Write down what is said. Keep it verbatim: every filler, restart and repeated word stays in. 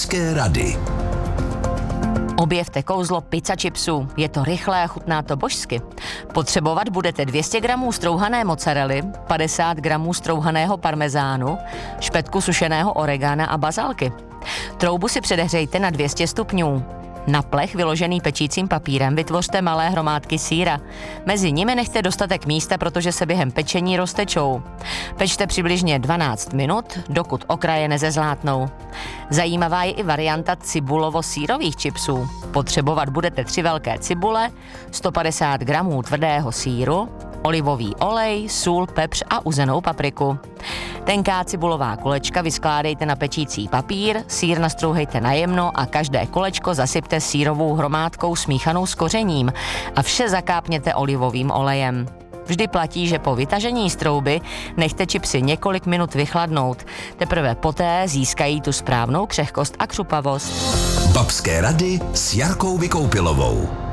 Babské rady. Objevte kouzlo pizza chipsů. Je to rychlé a chutná to božsky. Potřebovat budete dvě stě gramů strouhané mozzarelly, padesát gramů strouhaného parmezánu, špetku sušeného oregana a bazalky. Troubu si předehřejte na dvě stě stupňů. Na plech vyložený pečícím papírem vytvořte malé hromádky sýra. Mezi nimi nechte dostatek místa, protože se během pečení roztečou. Pečte přibližně dvanáct minut, dokud okraje nezezlátnou. Zajímavá je i varianta cibulovo-sýrových chipsů. Potřebovat budete tři velké cibule, sto padesát gramů tvrdého sýru, olivový olej, sůl, pepř a uzenou papriku. Tenká cibulová kolečka vyskládejte na pečící papír, sýr nastrouhejte na jemno a každé kolečko zasypte sýrovou hromádkou smíchanou s kořením a vše zakápněte olivovým olejem. Vždy platí, že po vytažení z trouby nechte čipsy několik minut vychladnout. Teprve poté získají tu správnou křehkost a křupavost. Babské rady s Jarkou Vykoupilovou.